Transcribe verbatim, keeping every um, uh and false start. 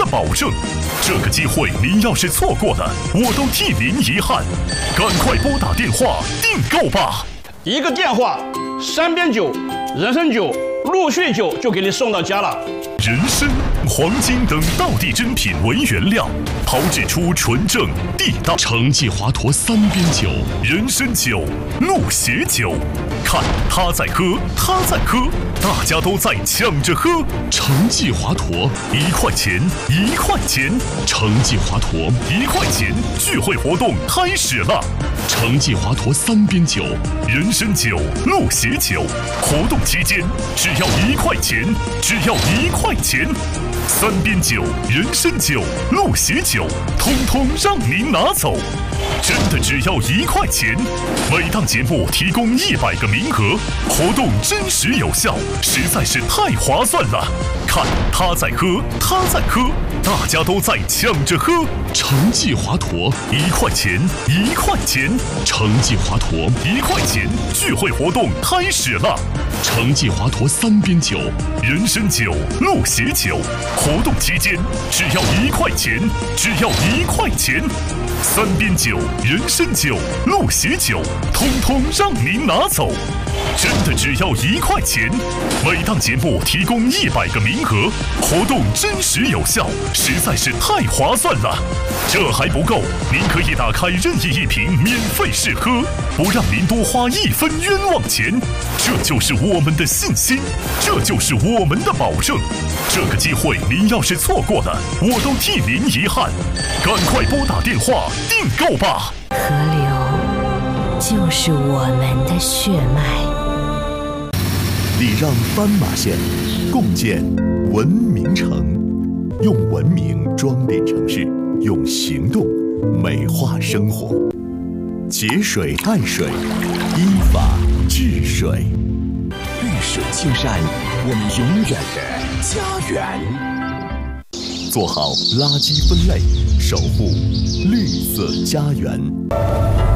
保证。这个机会您要是错过了，我都替您遗憾。赶快拨打电话订购吧！ 一个电话，三边酒、人参酒、鹿血酒就给你送到家了。 人参、黄金等道地珍品为原料，炮制出纯正地道承继华佗三边酒、 人参酒、鹿血酒。看他在喝，他在喝，大家都在抢着喝。 承继华佗， 一块钱，一块钱， 承继华佗， 一块钱聚会活动开始了。 承继华佗三边酒、 人参酒、鹿血酒，活动期间只要一块钱，只要一块钱。三边酒、人参酒、鹿血酒，通通让您拿走，真的只要一块钱。每档节目提供一百个名额，活动真实有效，实在是太划算了。看他在喝，他在喝，大家都在抢着喝。 承继华佗， 一块钱，一块钱， 承继华佗， 一块钱聚会活动开始了。 承继华佗三边酒、 人参酒、鹿血酒，活动期间只要一块钱，只要一块钱。三边酒、人参酒、鹿血酒，通通让您拿走，真的只要一块钱。每档节目提供一百个名额，活动真实有效，实在是太划算了。这还不够，您可以打开任意一瓶免费试喝，不让您多花一分冤枉钱。这就是我们的信心，这就是我们的保证。这个机会您要是错过了，我都替您遗憾。赶快拨打电话订购吧！ 河流就是我们的血脉。 礼让斑马线，共建文明城，用文明装点城市，用行动美化生活。节水爱水，依法治水。 绿水青山，我们永远的家园。 做好垃圾分类，守护绿色家园。